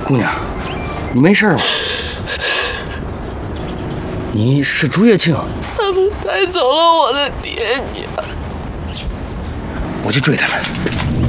姑娘，你没事吧？你是朱月庆？ 他们带走了我的爹娘， 我去追他们。